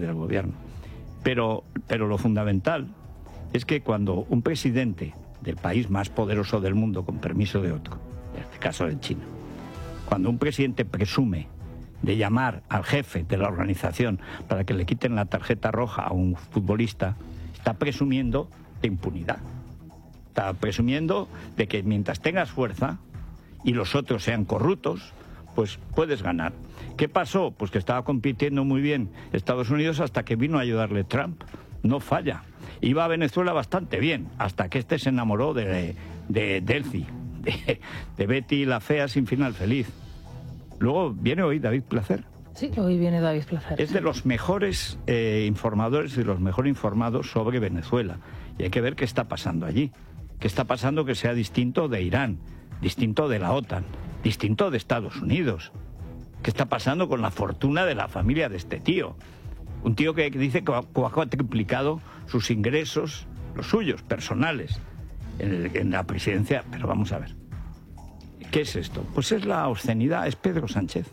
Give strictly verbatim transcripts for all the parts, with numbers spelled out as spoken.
del gobierno. Pero, pero lo fundamental es que cuando un presidente del país más poderoso del mundo, con permiso de otro, en este caso de China, cuando un presidente presume de llamar al jefe de la organización para que le quiten la tarjeta roja a un futbolista, está presumiendo de impunidad. Está presumiendo de que mientras tengas fuerza y los otros sean corruptos, pues puedes ganar. ¿Qué pasó? Pues que estaba compitiendo muy bien Estados Unidos hasta que vino a ayudarle Trump. No falla. Iba a Venezuela bastante bien, hasta que este se enamoró de, de Delcy, de, de Betty la fea sin final feliz. Luego viene hoy David Placer. Sí, hoy viene David Placer. Es de los mejores eh, informadores y de los mejor informados sobre Venezuela. Y hay que ver qué está pasando allí. ¿Qué está pasando que sea distinto de Irán, distinto de la OTAN, distinto de Estados Unidos? ¿Qué está pasando con la fortuna de la familia de este tío? Un tío que dice que ha cuatriplicado sus ingresos, los suyos, personales, en, el, en la presidencia. Pero vamos a ver, ¿qué es esto? Pues es la obscenidad, es Pedro Sánchez.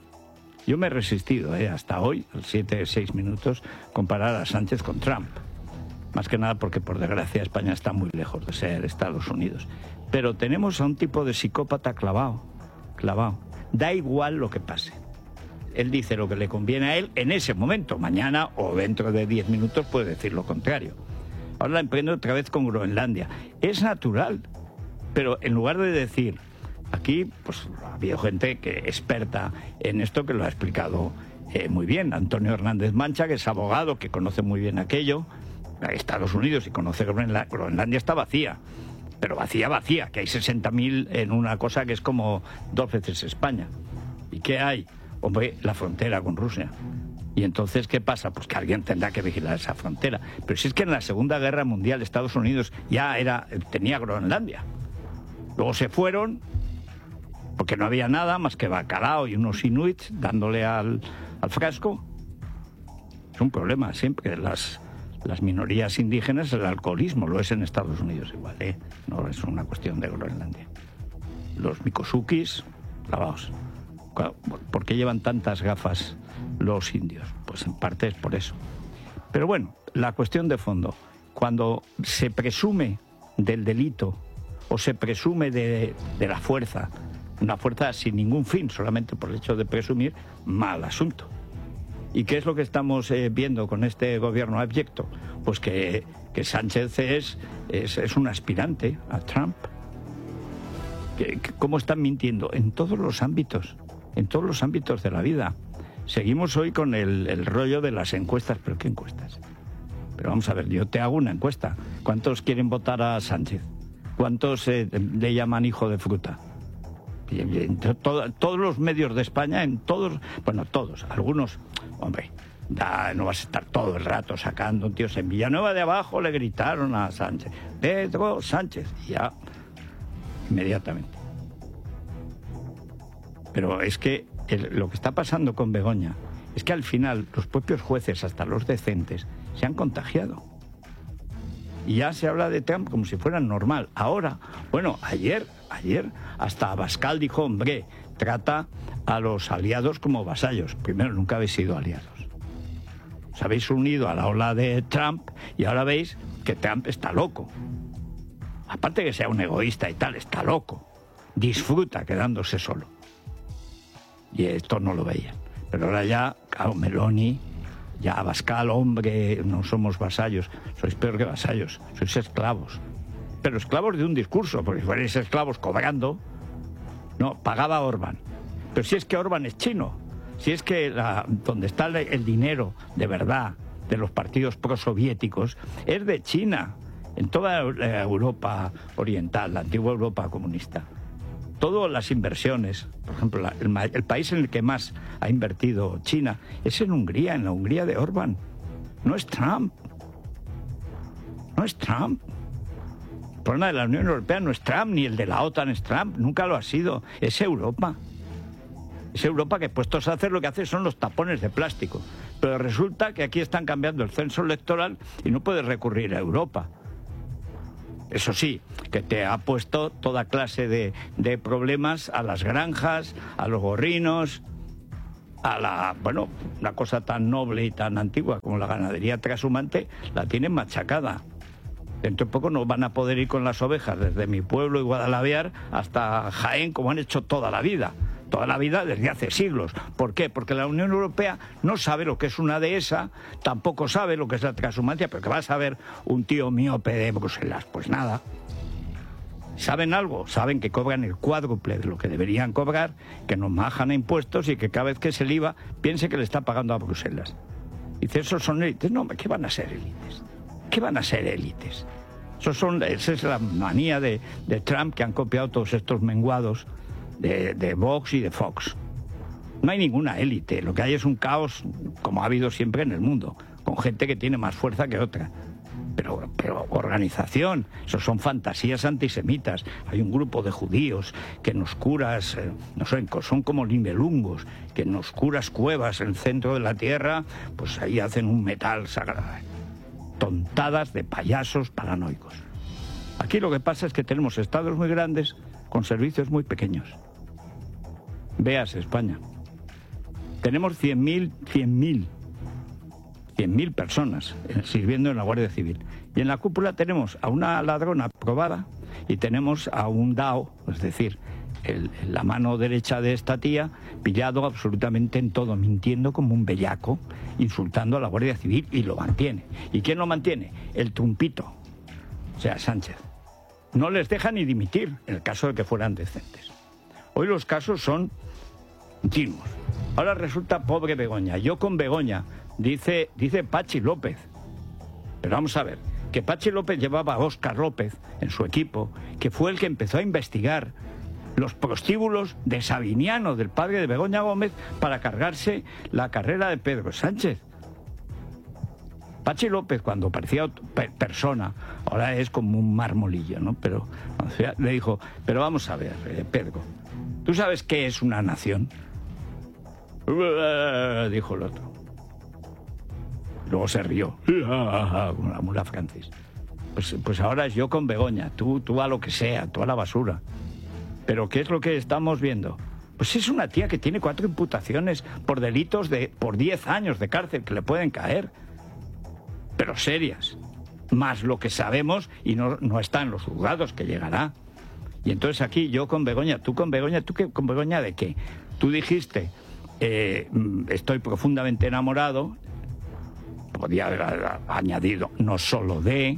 Yo me he resistido, ¿eh? hasta hoy, a siete, seis minutos, comparar a Sánchez con Trump. Más que nada porque, por desgracia, España está muy lejos de ser Estados Unidos. Pero tenemos a un tipo de psicópata clavado, clavado. Da igual lo que pase. Él dice lo que le conviene a él en ese momento. Mañana o dentro de diez minutos puede decir lo contrario. Ahora la emprendo otra vez con Groenlandia. Es natural, pero en lugar de decir... Aquí, pues, ha habido gente que experta en esto que lo ha explicado eh, muy bien. Antonio Hernández Mancha, que es abogado, que conoce muy bien aquello, Estados Unidos, y conoce Groenlandia. Groenlandia está vacía, pero vacía, vacía, que hay sesenta mil en una cosa que es como dos veces España. ¿Y qué hay? Hombre, la frontera con Rusia. Y entonces, ¿qué pasa? Pues que alguien tendrá que vigilar esa frontera. Pero si es que en la Segunda Guerra Mundial Estados Unidos ya era, tenía Groenlandia. Luego se fueron... porque no había nada más que bacalao y unos inuits dándole al, al frasco. Es un problema siempre. Las, las minorías indígenas, el alcoholismo, lo es en Estados Unidos igual, ¿eh? No es una cuestión de Groenlandia. Los mikosukis, lavaos. ¿Por qué llevan tantas gafas los indios? Pues en parte es por eso. Pero bueno, la cuestión de fondo, cuando se presume del delito o se presume de, de la fuerza, una fuerza sin ningún fin, solamente por el hecho de presumir, mal asunto. ¿Y qué es lo que estamos eh, viendo con este gobierno abyecto? Pues que, que Sánchez es, es, es un aspirante a Trump. Que, que, ¿Cómo están mintiendo? En todos los ámbitos, en todos los ámbitos de la vida. Seguimos hoy con el, el rollo de las encuestas, pero ¿qué encuestas? Pero vamos a ver, yo te hago una encuesta. ¿Cuántos quieren votar a Sánchez? ¿Cuántos eh, le llaman hijo de fruta? Entre todo, todos los medios de España, en todos, bueno, todos, algunos, hombre, ya no vas a estar todo el rato sacando, tíos. En Villanueva de Abajo le gritaron a Sánchez, Pedro Sánchez, y ya, inmediatamente. Pero es que el, lo que está pasando con Begoña es que al final los propios jueces, hasta los decentes, se han contagiado. Y ya se habla de Trump como si fuera normal. Ahora, bueno, ayer, ayer, hasta Abascal dijo, hombre, trata a los aliados como vasallos. Primero, nunca habéis sido aliados. Os habéis unido a la ola de Trump y ahora veis que Trump está loco. Aparte que sea un egoísta y tal, está loco. Disfruta quedándose solo. Y esto no lo veían. Pero ahora ya, claro, Meloni... Ya, Abascal, hombre, no somos vasallos. Sois peor que vasallos, sois esclavos. Pero esclavos de un discurso, porque si fuerais esclavos cobrando, no, pagaba Orbán. Pero si es que Orbán es chino, si es que la, donde está el dinero de verdad de los partidos prosoviéticos es de China, en toda Europa oriental, la antigua Europa comunista. Todas las inversiones, por ejemplo, la, el, el país en el que más ha invertido China es en Hungría, en la Hungría de Orbán. No es Trump. No es Trump. El problema de la Unión Europea no es Trump, ni el de la OTAN es Trump, nunca lo ha sido. Es Europa. Es Europa que, puestos a hacer, lo que hace son los tapones de plástico. Pero resulta que aquí están cambiando el censo electoral y no puedes recurrir a Europa. Eso sí, que te ha puesto toda clase de, de problemas a las granjas, a los gorrinos. a la, bueno, una cosa tan noble y tan antigua como la ganadería trashumante, la tienen machacada. Dentro de poco no van a poder ir con las ovejas desde mi pueblo y Guadalaviar hasta Jaén, como han hecho toda la vida. Toda la vida desde hace siglos. ¿Por qué? Porque la Unión Europea no sabe lo que es una dehesa, tampoco sabe lo que es la transhumancia, pero que va a saber un tío miope de Bruselas. Pues nada. ¿Saben algo? Saben que cobran el cuádruple de lo que deberían cobrar, que nos majan impuestos y que cada vez que es el I V A piense que le está pagando a Bruselas. Dice, ¿esos son élites? No, ¿qué van a ser élites? ¿Qué van a ser élites? Esos son, esa es la manía de, de Trump, que han copiado todos estos menguados de, de Vox y de Fox. No hay ninguna élite, lo que hay es un caos, como ha habido siempre en el mundo, con gente que tiene más fuerza que otra. Pero, pero organización, eso son fantasías antisemitas. Hay un grupo de judíos que en oscuras, eh, no sé, son como nivelungos, que en oscuras cuevas en el centro de la tierra, pues ahí hacen un metal sagrado. Tontadas de payasos paranoicos. Aquí lo que pasa es que tenemos estados muy grandes con servicios muy pequeños. Véase España. Tenemos cien mil, cien mil, cien mil personas sirviendo en la Guardia Civil. Y en la cúpula tenemos a una ladrona probada y tenemos a un dao, es decir, el, la mano derecha de esta tía, pillado absolutamente en todo, mintiendo como un bellaco, insultando a la Guardia Civil, y lo mantiene. ¿Y quién lo mantiene? El trumpito, o sea, Sánchez. No les deja ni dimitir en el caso de que fueran decentes. Hoy los casos son continuos. Ahora resulta pobre Begoña. Yo con Begoña, dice, dice Pachi López. Pero vamos a ver, que Pachi López llevaba a Óscar López en su equipo, que fue el que empezó a investigar los prostíbulos de Sabiniano, del padre de Begoña Gómez, para cargarse la carrera de Pedro Sánchez. Pachi López, cuando parecía persona, ahora es como un marmolillo, ¿no? Pero o sea, le dijo, pero vamos a ver, eh, Pedro, ¿tú sabes qué es una nación? Dijo el otro. Luego se rió, con la mula Francis. Pues, pues ahora es yo con Begoña, tú, tú a lo que sea, tú a la basura. ¿Pero qué es lo que estamos viendo? Pues es una tía que tiene cuatro imputaciones por delitos de por diez años de cárcel que le pueden caer. Pero serias. Más lo que sabemos y no, no está en los juzgados, que llegará. Y entonces aquí yo con Begoña, tú con Begoña, ¿tú qué, con Begoña de qué? Tú dijiste, eh, estoy profundamente enamorado, podía haber añadido, no solo de,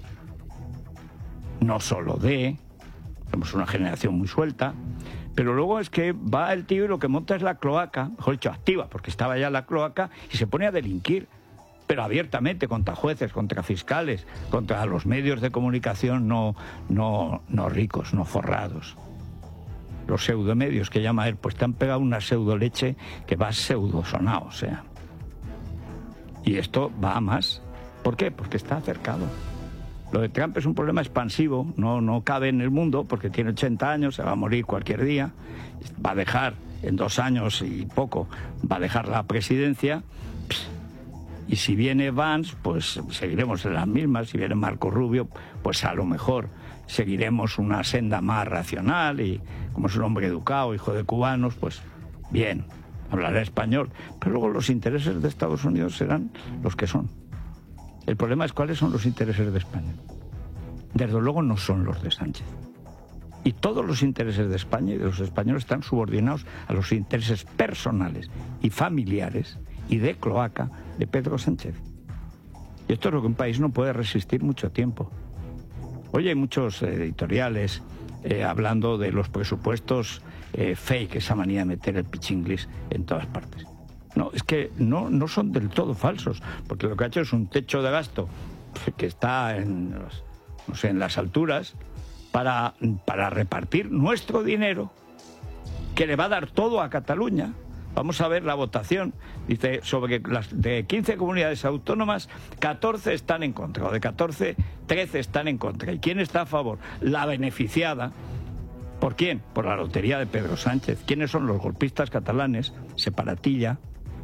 no solo de... Somos una generación muy suelta, pero luego es que va el tío y lo que monta es la cloaca, mejor dicho, activa, porque estaba ya la cloaca, y se pone a delinquir, pero abiertamente, contra jueces, contra fiscales, contra los medios de comunicación no, no, no ricos, no forrados. Los pseudomedios que llama él, pues te han pegado una pseudoleche que va pseudosonado, o sea. Y esto va a más. ¿Por qué? Porque está acercado. Lo de Trump es un problema expansivo, no, no cabe en el mundo porque tiene ochenta años, se va a morir cualquier día, va a dejar en dos años y poco, va a dejar la presidencia, y si viene Vance, pues seguiremos en las mismas, si viene Marco Rubio, pues a lo mejor seguiremos una senda más racional, y como es un hombre educado, hijo de cubanos, pues bien, hablará español, pero luego los intereses de Estados Unidos serán los que son. El problema es cuáles son los intereses de España. Desde luego no son los de Sánchez. Y todos los intereses de España y de los españoles están subordinados a los intereses personales y familiares y de cloaca de Pedro Sánchez. Y esto es lo que un país no puede resistir mucho tiempo. Hoy hay muchos editoriales eh, hablando de los presupuestos eh, fake, esa manía de meter el pichinglis en todas partes. No, es que no, no son del todo falsos, porque lo que ha hecho es un techo de gasto que está en, los, no sé, en las alturas para, para repartir nuestro dinero, que le va a dar todo a Cataluña. Vamos a ver la votación. Dice, sobre las de quince comunidades autónomas, catorce están en contra, o de catorce, trece están en contra. ¿Y quién está a favor? La beneficiada. ¿Por quién? Por la lotería de Pedro Sánchez. ¿Quiénes son los golpistas catalanes? Separatilla.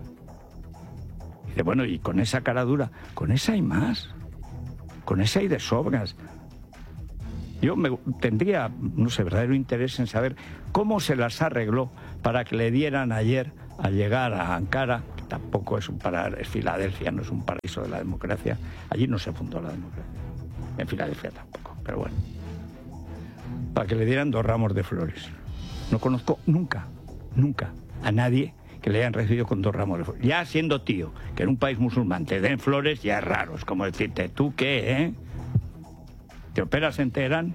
Dice, bueno, y con esa cara dura, con esa hay más, con esa hay de sobras. Yo me, tendría, no sé, verdadero interés en saber cómo se las arregló para que le dieran ayer al llegar a Ankara, que tampoco es un paraíso, es Filadelfia, no es un paraíso de la democracia, allí no se fundó la democracia, en Filadelfia tampoco, pero bueno, para que le dieran dos ramos de flores. No conozco nunca, nunca a nadie que le hayan recibido con dos ramos de flores. Ya siendo tío, que en un país musulmán te den flores, ya es raro, es como decirte, ¿tú qué, eh? ¿Te operas en Teherán?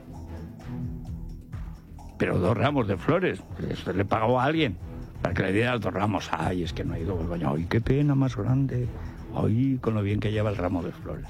Pero dos ramos de flores, eso le pagó a alguien para que le diera dos ramos. Ay, es que no ha ido Begoña. Ay, qué pena más grande. Ay, con lo bien que lleva el ramo de flores.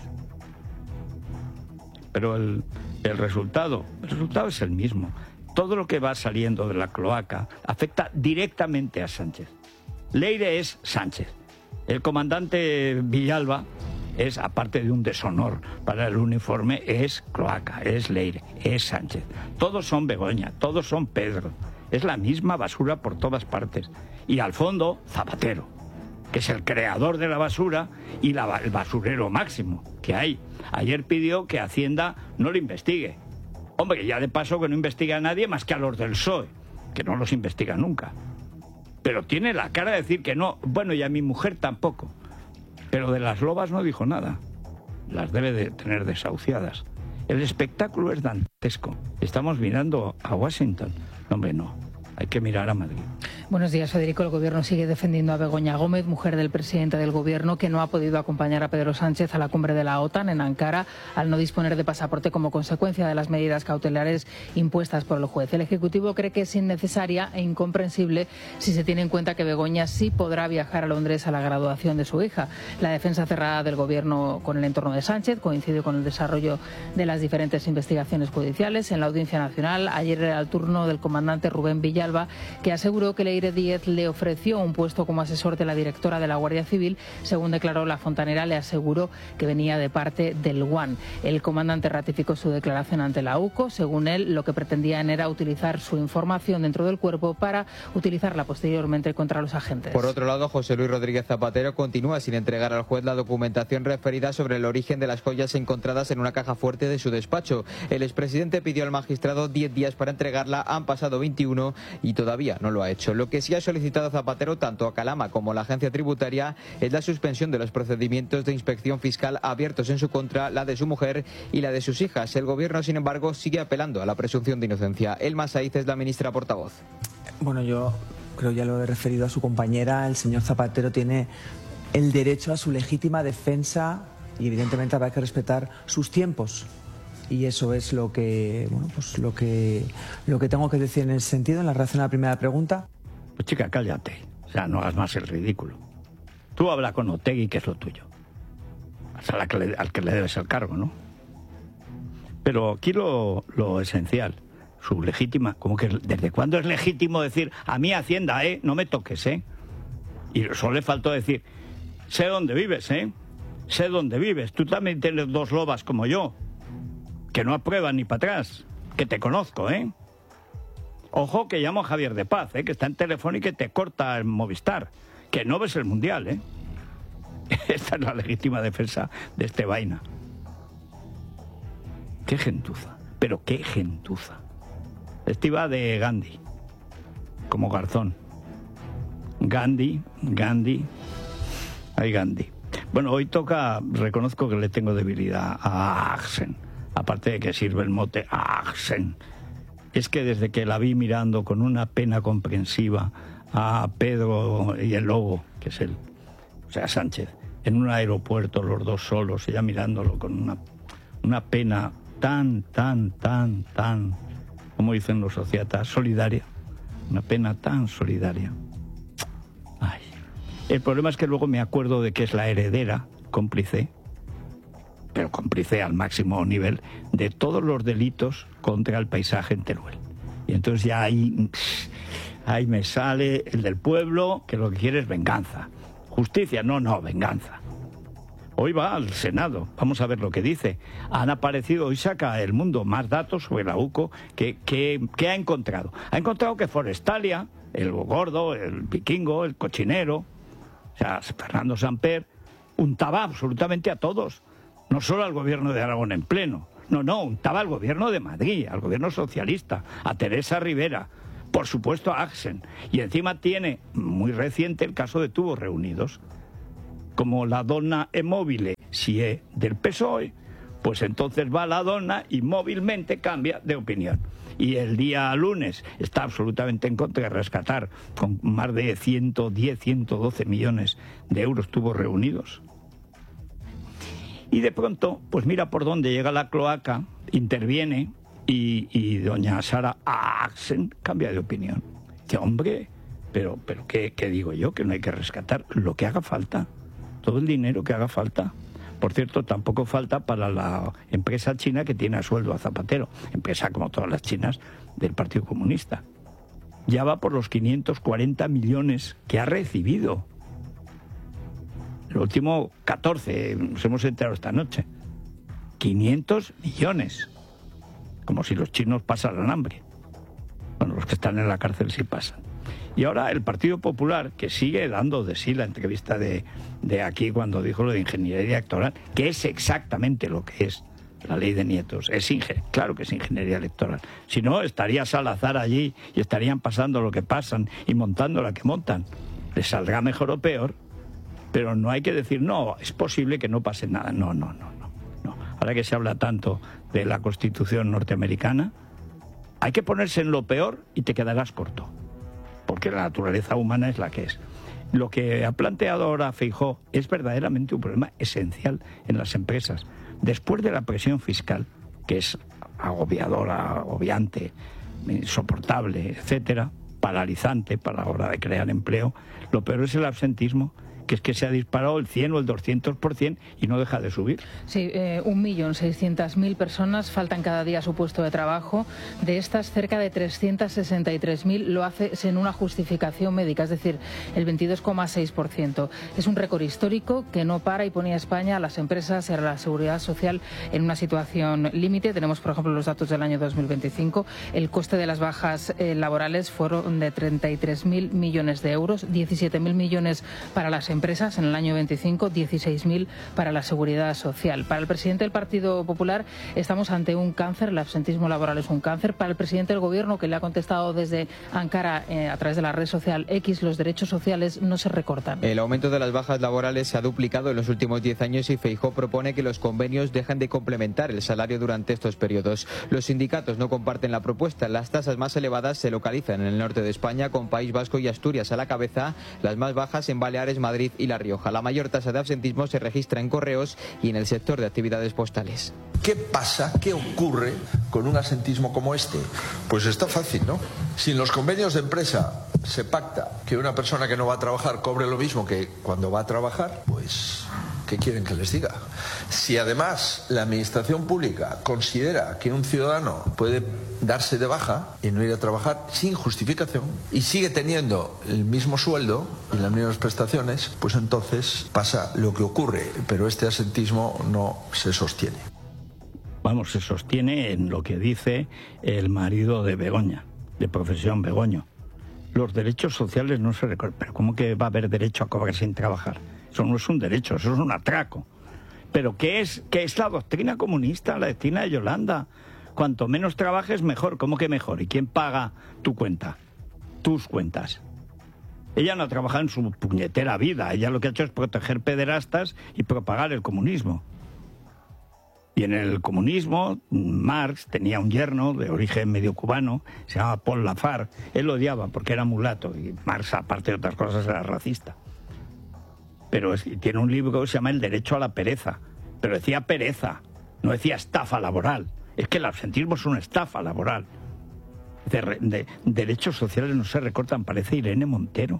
Pero el, el resultado, el resultado es el mismo. Todo lo que va saliendo de la cloaca afecta directamente a Sánchez. Leire es Sánchez. El comandante Villalba es, aparte de un deshonor para el uniforme, es cloaca, es Leire, es Sánchez. Todos son Begoña, todos son Pedro. Es la misma basura por todas partes. Y al fondo, Zapatero, que es el creador de la basura y la, el basurero máximo que hay. Ayer pidió que Hacienda no lo investigue. Hombre, que ya de paso que no investiga a nadie más que a los del P S O E, que no los investiga nunca. Pero tiene la cara de decir que no. Bueno, y a mi mujer tampoco. Pero de las lobas no dijo nada. Las debe de tener desahuciadas. El espectáculo es dantesco. Estamos mirando a Washington. No, hombre, no. Hay que mirar a Madrid. Buenos días, Federico. El Gobierno sigue defendiendo a Begoña Gómez, mujer del presidente del Gobierno, que no ha podido acompañar a Pedro Sánchez a la cumbre de la OTAN en Ankara al no disponer de pasaporte como consecuencia de las medidas cautelares impuestas por el juez. El Ejecutivo cree que es innecesaria e incomprensible si se tiene en cuenta que Begoña sí podrá viajar a Londres a la graduación de su hija. La defensa cerrada del Gobierno con el entorno de Sánchez coincide con el desarrollo de las diferentes investigaciones judiciales. En la Audiencia Nacional, ayer era el turno del comandante Rubén Villalba, que aseguró que Leire Díez le ofreció un puesto como asesor de la directora de la Guardia Civil. Según declaró la fontanera, le aseguró que venía de parte del U A N. El comandante ratificó su declaración ante la U C O. Según él, lo que pretendían era utilizar su información dentro del cuerpo para utilizarla posteriormente contra los agentes. Por otro lado, José Luis Rodríguez Zapatero continúa sin entregar al juez la documentación referida sobre el origen de las joyas encontradas en una caja fuerte de su despacho. El expresidente pidió al magistrado diez días para entregarla, han pasado veintiuno y todavía no lo ha hecho. Lo que sí ha solicitado Zapatero, tanto a Calama como a la agencia tributaria, es la suspensión de los procedimientos de inspección fiscal abiertos en su contra, la de su mujer y la de sus hijas. El Gobierno, sin embargo, sigue apelando a la presunción de inocencia. Elma Saiz es la ministra portavoz. Bueno, yo creo, ya lo he referido a su compañera, el señor Zapatero tiene el derecho a su legítima defensa y evidentemente habrá que respetar sus tiempos. Y eso es lo que, bueno, pues lo que, lo que tengo que decir en ese sentido, en la relación a la primera pregunta. Pues chica, cállate. O sea, no hagas más el ridículo. Tú habla con Otegi, que es lo tuyo. O sea, que le, al que le debes el cargo, ¿no? Pero aquí lo, lo esencial, su legítima, como que ¿desde cuándo es legítimo decir a mí Hacienda, eh? No me toques, eh? Y solo le faltó decir, sé dónde vives, eh? Sé dónde vives. Tú también tienes dos lobas como yo, que no aprueban ni para atrás, que te conozco, ¿eh? Ojo que llamo a Javier de Paz, ¿eh? Que está en Telefónica y te corta el Movistar, que no ves el Mundial, ¿eh? Esta es la legítima defensa de este vaina. Qué gentuza, pero qué gentuza. Este iba de Gandhi, como Garzón. Gandhi, Gandhi, ay Gandhi. Bueno, hoy toca, reconozco que le tengo debilidad a Axen. Aparte de que sirve el mote Axen. Es que desde que la vi mirando con una pena comprensiva a Pedro y el lobo, que es él, o sea, Sánchez, en un aeropuerto, los dos solos, ella mirándolo con una, una pena tan, tan, tan, tan, como dicen los sociatas, solidaria. Una pena tan solidaria. Ay. El problema es que luego me acuerdo de que es la heredera, cómplice, pero cómplice al máximo nivel, de todos los delitos contra el paisaje en Teruel. Y entonces ya ahí, ahí me sale el del pueblo, que lo que quiere es venganza. Justicia, no, no, venganza. Hoy va al Senado, vamos a ver lo que dice. Han aparecido, hoy saca El Mundo más datos sobre la U C O, que, que, que ha encontrado. Ha encontrado que Forestalia, el gordo, el vikingo, el cochinero, o sea, Fernando Samper, untaba absolutamente a todos. No solo al gobierno de Aragón en pleno, no, no, untaba al gobierno de Madrid, al gobierno socialista, a Teresa Rivera. Por supuesto a Axen. Y encima tiene, muy reciente, el caso de Tubos Reunidos. Como la donna è móvile si è del P S O E, pues entonces va la donna y móvilmente cambia de opinión. Y el día lunes está absolutamente en contra de rescatar con más de ciento diez, ciento doce millones de euros Tubos Reunidos. Y de pronto, pues mira por dónde llega la cloaca, interviene y, y doña Sara Axen cambia de opinión. Dice, hombre, pero, pero ¿qué, qué digo yo? Que no hay que rescatar lo que haga falta, todo el dinero que haga falta. Por cierto, tampoco falta para la empresa china que tiene a sueldo a Zapatero, empresa como todas las chinas del Partido Comunista. Ya va por los quinientos cuarenta millones que ha recibido. El último catorce, nos hemos enterado esta noche. quinientos millones. Como si los chinos pasaran hambre. Bueno, los que están en la cárcel sí pasan. Y ahora el Partido Popular, que sigue dando de sí la entrevista de, de aquí cuando dijo lo de ingeniería electoral, que es exactamente lo que es la ley de nietos. Es inge- claro que es ingeniería electoral. Si no, estaría Salazar allí y estarían pasando lo que pasan y montando la que montan. Les saldrá mejor o peor, pero no hay que decir, no, es posible que no pase nada. No, no, no, no. no. Ahora que se habla tanto de la Constitución norteamericana, hay que ponerse en lo peor y te quedarás corto. Porque la naturaleza humana es la que es. Lo que ha planteado ahora Feijóo es verdaderamente un problema esencial en las empresas. Después de la presión fiscal, que es agobiadora, agobiante, insoportable, etcétera, paralizante para la hora de crear empleo, lo peor es el absentismo, que es que se ha disparado el cien o el doscientos por ciento y no deja de subir. Sí, eh, un millón seiscientas mil personas faltan cada día a su puesto de trabajo. De estas, cerca de trescientas sesenta y tres mil lo hace sin una justificación médica, es decir, el veintidós coma seis por ciento. Es un récord histórico que no para y pone a España, a las empresas y a la seguridad social en una situación límite. Tenemos, por ejemplo, los datos del año dos mil veinticinco. El coste de las bajas eh, laborales fueron de treinta y tres mil millones de euros, diecisiete mil millones para las empresas. empresas en el año veinticinco, dieciséis mil para la seguridad social. Para el presidente del Partido Popular estamos ante un cáncer, el absentismo laboral es un cáncer. Para el presidente del Gobierno, que le ha contestado desde Ankara eh, a través de la red social X, los derechos sociales no se recortan. El aumento de las bajas laborales se ha duplicado en los últimos diez años y Feijóo propone que los convenios dejen de complementar el salario durante estos periodos. Los sindicatos no comparten la propuesta. Las tasas más elevadas se localizan en el norte de España, con País Vasco y Asturias a la cabeza, las más bajas en Baleares, Madrid y La Rioja. La mayor tasa de absentismo se registra en correos y en el sector de actividades postales. ¿Qué pasa? ¿Qué ocurre con un absentismo como este? Pues está fácil, ¿no? Si en los convenios de empresa se pacta que una persona que no va a trabajar cobre lo mismo que cuando va a trabajar, pues ¿qué quieren que les diga? Si además la administración pública considera que un ciudadano puede darse de baja y no ir a trabajar sin justificación y sigue teniendo el mismo sueldo y las mismas prestaciones, pues entonces pasa lo que ocurre, pero este absentismo no se sostiene. Vamos, se sostiene en lo que dice el marido de Begoña, de profesión Begoño. Los derechos sociales no se recortan. ¿Pero cómo que va a haber derecho a cobrar sin trabajar? Eso no es un derecho, eso es un atraco. ¿Pero qué es, qué es la doctrina comunista, la doctrina de Yolanda? Cuanto menos trabajes, mejor. ¿Cómo que mejor? ¿Y quién paga tu cuenta? Tus cuentas. Ella no ha trabajado en su puñetera vida. Ella lo que ha hecho es proteger pederastas y propagar el comunismo. Y en el comunismo, Marx tenía un yerno de origen medio cubano, se llama Paul Lafargue. Él lo odiaba porque era mulato y Marx, aparte de otras cosas, era racista. Pero es, tiene un libro que se llama El derecho a la pereza. Pero decía pereza, no decía estafa laboral. Es que el absentismo es una estafa laboral. De, de, derechos sociales no se recortan, parece Irene Montero.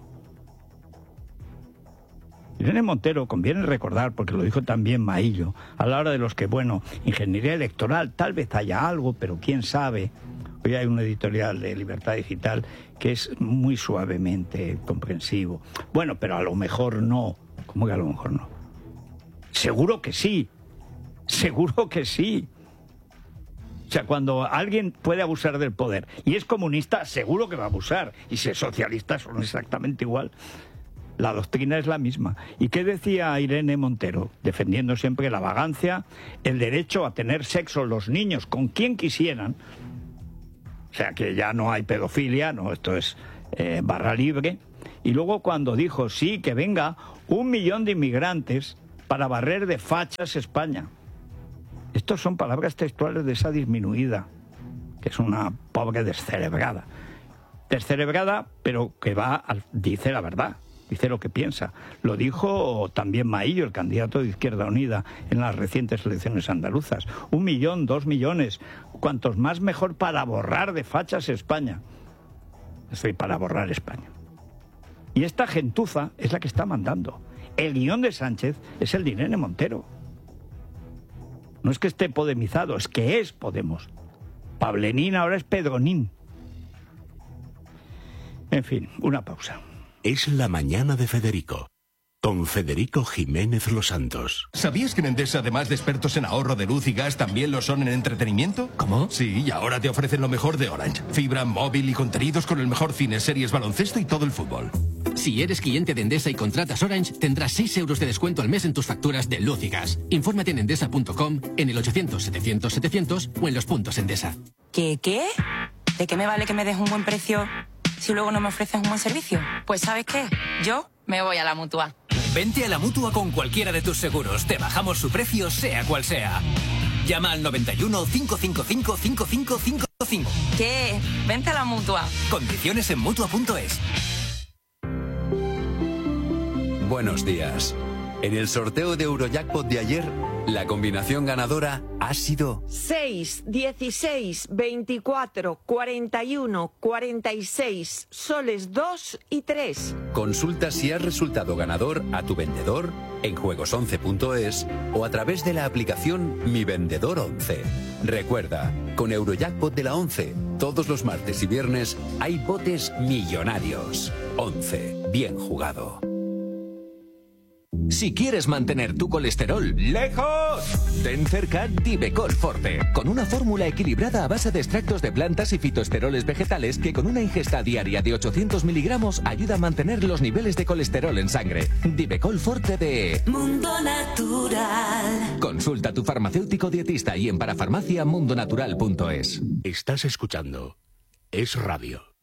Irene Montero, conviene recordar, porque lo dijo también Maillo, a la hora de los que, bueno, ingeniería electoral, tal vez haya algo, pero quién sabe. Hoy hay un editorial de Libertad Digital que es muy suavemente comprensivo. Bueno, pero a lo mejor no. ¿Cómo que a lo mejor no? Seguro que sí. Seguro que sí. O sea, cuando alguien puede abusar del poder y es comunista, seguro que va a abusar. Y si es socialista, son exactamente igual. La doctrina es la misma. ¿Y qué decía Irene Montero? Defendiendo siempre la vagancia, el derecho a tener sexo los niños con quien quisieran, sea que ya no hay pedofilia, no, esto es eh, barra libre. Y luego cuando dijo, sí, que venga un millón de inmigrantes para barrer de fachas España. Estas son palabras textuales de esa disminuida, que es una pobre descerebrada. Descerebrada, pero que va, al, dice la verdad, dice lo que piensa. Lo dijo también Maillo, el candidato de Izquierda Unida, en las recientes elecciones andaluzas. Un millón, dos millones, cuantos más mejor para borrar de fachas España. Estoy para borrar España. Y esta gentuza es la que está mandando. El guión de Sánchez es el de Irene Montero. No es que esté podemizado, es que es Podemos. Pablenín ahora es Pedronín. En fin, una pausa. Es la mañana de Federico, con Federico Jiménez Los Santos. ¿Sabías que en Endesa, además de expertos en ahorro de luz y gas, también lo son en entretenimiento? ¿Cómo? Sí, y ahora te ofrecen lo mejor de Orange. Fibra, móvil y contenidos con el mejor cine, series, baloncesto y todo el fútbol. Si eres cliente de Endesa y contratas Orange, tendrás seis euros de descuento al mes en tus facturas de luz y gas. Infórmate en endesa punto com, en el ochocientos, setecientos, setecientos o en los puntos Endesa. ¿Qué, qué? ¿De qué me vale que me des un buen precio si luego no me ofreces un buen servicio? Pues ¿sabes qué? Yo me voy a la Mutua. Vente a la Mutua con cualquiera de tus seguros. Te bajamos su precio, sea cual sea. Llama al noventa y uno, cinco cinco cinco, cinco cinco cinco cinco. ¿Qué? Vente a la Mutua. Condiciones en Mutua punto es. Buenos días. En el sorteo de Eurojackpot de ayer, la combinación ganadora ha sido seis, dieciséis, veinticuatro, cuarenta y uno, cuarenta y seis, soles dos y tres. Consulta si has resultado ganador a tu vendedor en juegos once punto es o a través de la aplicación Mi Vendedor once. Recuerda, con Eurojackpot de la once, todos los martes y viernes hay botes millonarios. once. Bien jugado. Si quieres mantener tu colesterol lejos, ten cerca Divecol Forte, con una fórmula equilibrada a base de extractos de plantas y fitoesteroles vegetales que con una ingesta diaria de ochocientos miligramos ayuda a mantener los niveles de colesterol en sangre. Divecol Forte de Mundo Natural. Consulta a tu farmacéutico dietista y en parafarmacia mundo natural punto es. Estás escuchando Es Radio.